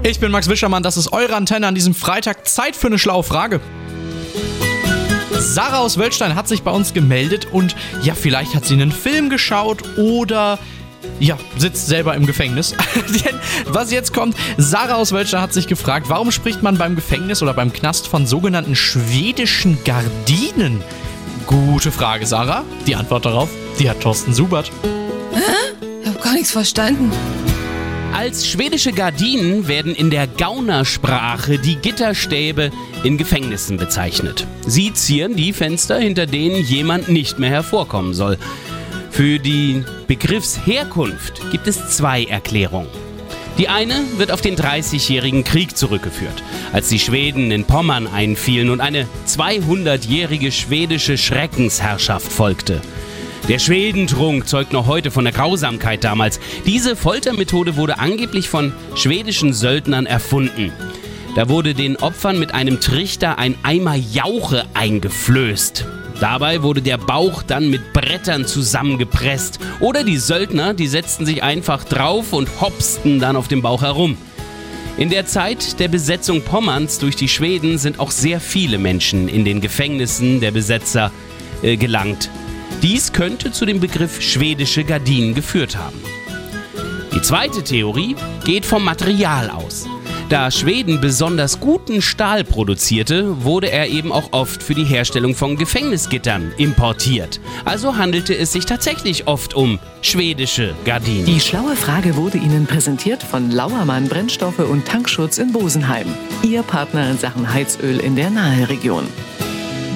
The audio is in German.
Ich bin Max Wischermann, das ist eure Antenne an diesem Freitag. Zeit für eine schlaue Frage. Sarah aus Wöllstein hat sich bei uns gemeldet und ja, vielleicht hat sie einen Film geschaut oder ja, sitzt selber im Gefängnis. Denn was jetzt kommt, Sarah aus Wöllstein hat sich gefragt, warum spricht man beim Gefängnis oder beim Knast von sogenannten schwedischen Gardinen? Gute Frage, Sarah. Die Antwort darauf, die hat Thorsten Subert. Hä? Ich hab gar nichts verstanden. Als schwedische Gardinen werden in der Gaunersprache die Gitterstäbe in Gefängnissen bezeichnet. Sie zieren die Fenster, hinter denen jemand nicht mehr hervorkommen soll. Für die Begriffsherkunft gibt es 2 Erklärungen. Die eine wird auf den 30-jährigen Krieg zurückgeführt, als die Schweden in Pommern einfielen und eine 200-jährige schwedische Schreckensherrschaft folgte. Der Schwedentrunk zeugt noch heute von der Grausamkeit damals. Diese Foltermethode wurde angeblich von schwedischen Söldnern erfunden. Da wurde den Opfern mit einem Trichter ein Eimer Jauche eingeflößt. Dabei wurde der Bauch dann mit Brettern zusammengepresst. Oder die Söldner, die setzten sich einfach drauf und hopsten dann auf dem Bauch herum. In der Zeit der Besetzung Pommerns durch die Schweden sind auch sehr viele Menschen in den Gefängnissen der Besetzer gelangt. Dies könnte zu dem Begriff schwedische Gardinen geführt haben. Die zweite Theorie geht vom Material aus. Da Schweden besonders guten Stahl produzierte, wurde er eben auch oft für die Herstellung von Gefängnisgittern importiert. Also handelte es sich tatsächlich oft um schwedische Gardinen. Die schlaue Frage wurde Ihnen präsentiert von Lauermann Brennstoffe und Tankschutz in Bosenheim. Ihr Partner in Sachen Heizöl in der Naheregion.